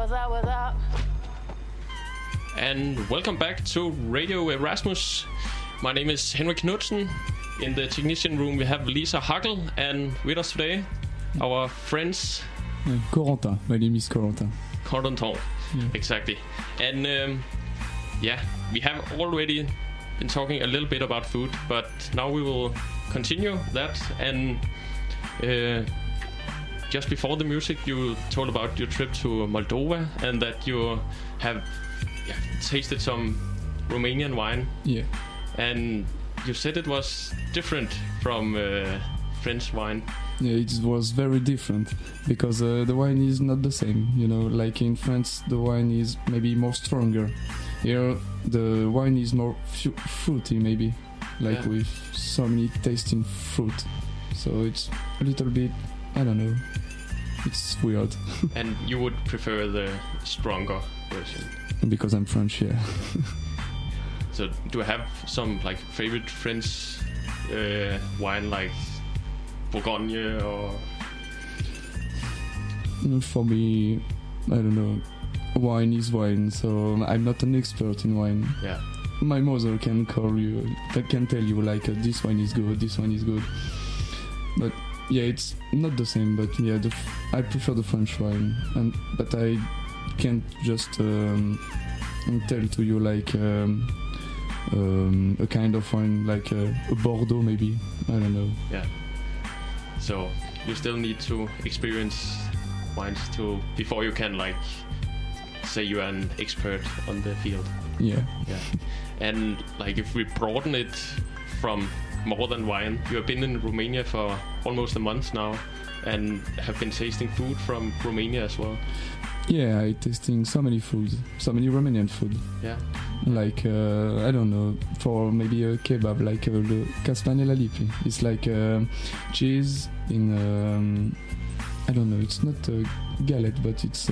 what's up? And welcome back to Radio Erasmus. My name is Henrik Knudsen. In the technician room we have Lisa Hackel, and with us today, our friends... Corentin. My name is Corentin. Corentin, exactly. And we have already been talking a little bit about food, but now we will continue that. And just before the music, you told about your trip to Moldova and that you have tasted some Romanian wine. Yeah. And you said it was different from French wine. Yeah, it was very different because the wine is not the same. You know, like in France, the wine is maybe more stronger. Here, the wine is more fruity, maybe, like with so many tasting fruit. So it's a little bit, I don't know, it's weird. And you would prefer the stronger version? Because I'm French, yeah. So do you have some like favorite French wine, like Bourgogne or? For me, I don't know. Wine is wine, so I'm not an expert in wine. Yeah. My mother can tell you like this wine is good, this one is good. But yeah, it's not the same. But yeah, I prefer the French wine, but I can't just tell to you like a kind of wine like a Bordeaux maybe. I don't know. Yeah. So you still need to experience wines before you can like say you are an expert on the field. Yeah. And like if we broaden it from more than wine, you have been in Romania for almost a month now and have been tasting food from Romania as well. Yeah, I tasting so many food, so many Romanian food. Yeah. Like I don't know, for maybe a kebab, like the castagne la lipi. It's like cheese in I don't know. It's not a galette, but it's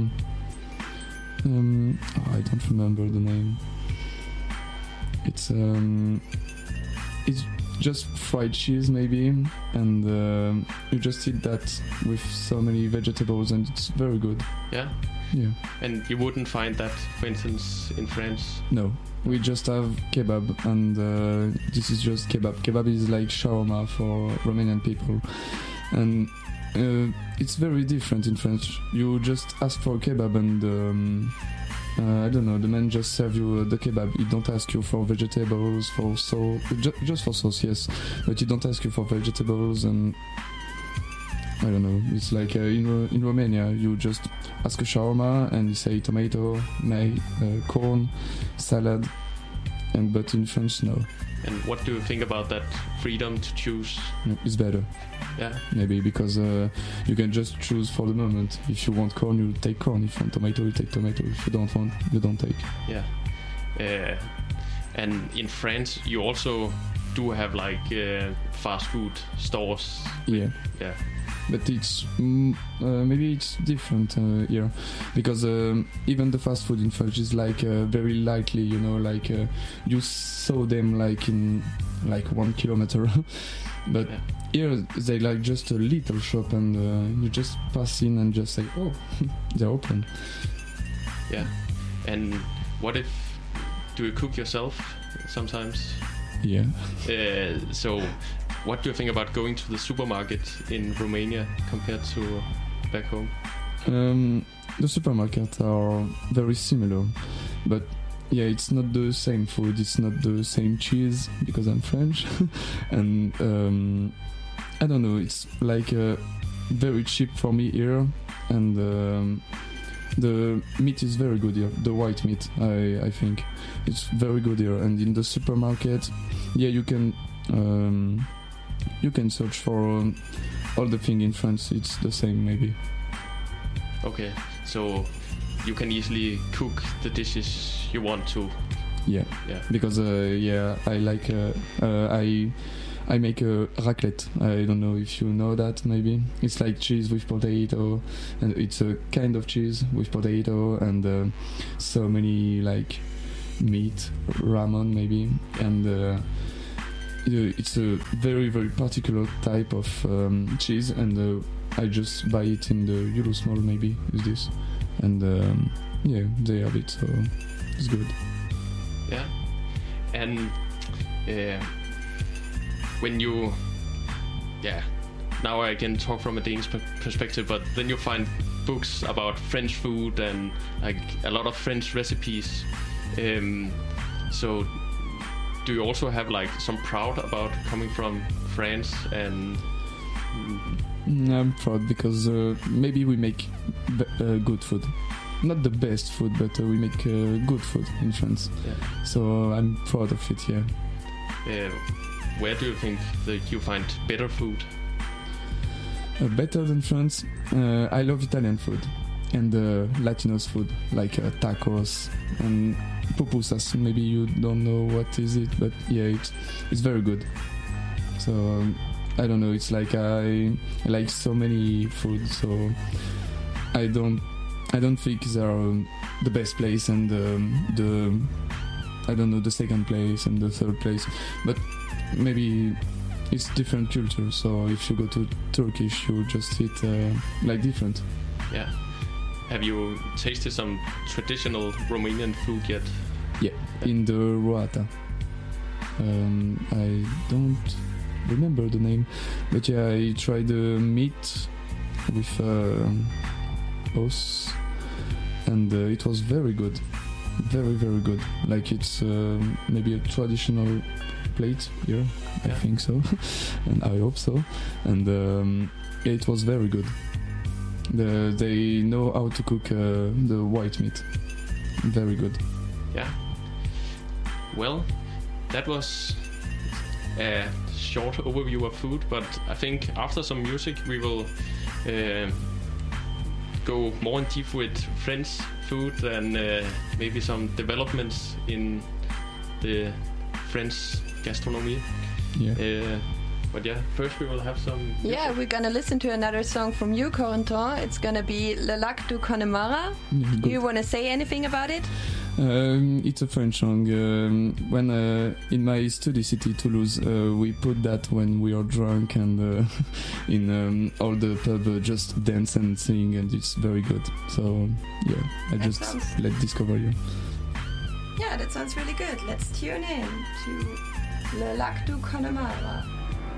I don't remember the name. It's just fried cheese maybe, and you just eat that with so many vegetables, and it's very good. Yeah. And you wouldn't find that, for instance, in France? No, we just have kebab, and this is just kebab. Kebab is like shawarma for Romanian people, and it's very different in French. You just ask for kebab, and I don't know, the man just serve you the kebab. He don't ask you for vegetables, for sauce, just for sauce, yes. But he don't ask you for vegetables, and I don't know. It's like in Romania, you just ask a shawarma and you say tomato, corn, salad, but in French, no. And what do you think about that freedom to choose? It's better. Yeah. Maybe because you can just choose for the moment. If you want corn, you take corn. If you want tomato, you take tomato. If you don't want, you don't take. Yeah. And in France, you also do have like fast food stores. Yeah. But it's maybe it's different here, because even the fast food in France is like very lightly, you know, like you saw them like in like 1 kilometer, but here they like just a little shop, and you just pass in and just say, oh, they're open. Yeah. And what if do you cook yourself sometimes? Yeah. So what do you think about going to the supermarket in Romania compared to back home? The supermarkets are very similar, but yeah, it's not the same food, it's not the same cheese, because I'm French, and I don't know, it's like very cheap for me here, and the meat is very good here, the white meat, I think. It's very good here, and in the supermarket, yeah, you can search for all the thing in France. It's the same, maybe. Okay, so you can easily cook the dishes you want to. Yeah. Because I like I make a raclette. I don't know if you know that. Maybe it's like cheese with potato, and it's a kind of cheese with potato and so many like meat, ramen maybe, and it's a very, very particular type of cheese, and I just buy it in the Eurosmall, maybe, is this. and yeah, they have it, so it's good. Yeah. And when you, now I can talk from a Danish perspective, but then you find books about French food and like a lot of French recipes. So do you also have like some proud about coming from France? And I'm proud because maybe we make good food. Not the best food, but we make good food in France. Yeah. So I'm proud of it, yeah. Where do you think that you find better food? Better than France? I love Italian food and Latinos food, like tacos and pupusas. Maybe you don't know what is it, but yeah, it's very good. So I don't know, it's like I like so many food, so I don't think there are the best place and the I don't know, the second place and the third place, but maybe it's different culture. So if you go to Turkish, you just eat like different. Yeah. Have you tasted some traditional Romanian food yet? Yeah, in the Roata. I don't remember the name, but yeah, I tried the meat with os, and it was very good, very good. Like it's maybe a traditional plate here, I think so, and I hope so. And it was very good. They know how to cook the white meat, very good. Yeah. Well, that was a short overview of food, but I think after some music we will go more in deep with French food and maybe some developments in the French gastronomy. Yeah. But yeah, first we will have some music. Yeah, we're gonna listen to another song from you, Corentin. It's gonna be Le Lac du Connemara. Do you want to say anything about it? It's a French song. When in my study city Toulouse, we put that when we are drunk and in all the pub just dance and sing, and it's very good. So yeah, I That just sounds- let discover you. Yeah, that sounds really good. Let's tune in to Le Lac du Connemara.